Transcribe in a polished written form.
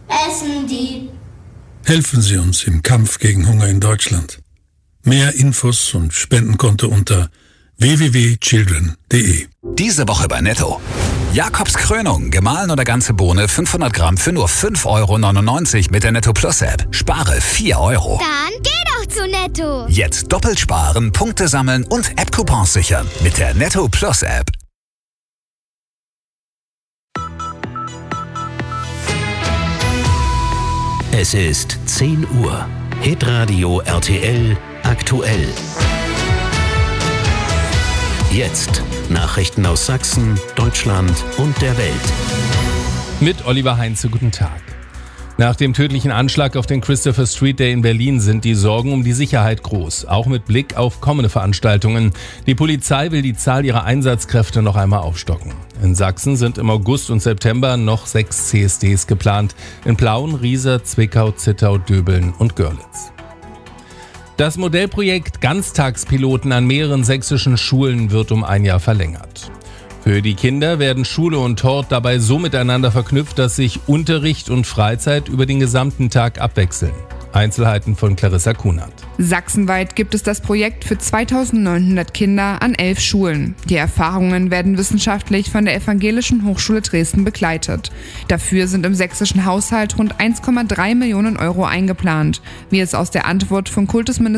essen die. Helfen Sie uns im Kampf gegen Hunger in Deutschland. Mehr Infos und Spendenkonto unter www.children.de. Diese Woche bei Netto. Jakobs Krönung, gemahlen oder ganze Bohne, 500 Gramm für nur 5,99 € mit der Netto Plus App. Spare 4 €. Dann geh doch zu Netto. Jetzt doppelt sparen, Punkte sammeln und App-Coupons sichern mit der Netto Plus App. Es ist 10 Uhr. Hitradio RTL aktuell. Jetzt Nachrichten aus Sachsen, Deutschland und der Welt. Mit Oliver Heinze, guten Tag. Nach dem tödlichen Anschlag auf den Christopher Street Day in Berlin sind die Sorgen um die Sicherheit groß, auch mit Blick auf kommende Veranstaltungen. Die Polizei will die Zahl ihrer Einsatzkräfte noch einmal aufstocken. In Sachsen sind im August und September noch 6 CSDs geplant. In Plauen, Riesa, Zwickau, Zittau, Döbeln und Görlitz. Das Modellprojekt Ganztagspiloten an mehreren sächsischen Schulen wird um ein Jahr verlängert. Für die Kinder werden Schule und Hort dabei so miteinander verknüpft, dass sich Unterricht und Freizeit über den gesamten Tag abwechseln. Einzelheiten von Clarissa Kunert. Sachsenweit gibt es das Projekt für 2900 Kinder an 11 Schulen. Die Erfahrungen werden wissenschaftlich von der Evangelischen Hochschule Dresden begleitet. Dafür sind im sächsischen Haushalt rund 1,3 Millionen € eingeplant, wie es aus der Antwort von Kultusminister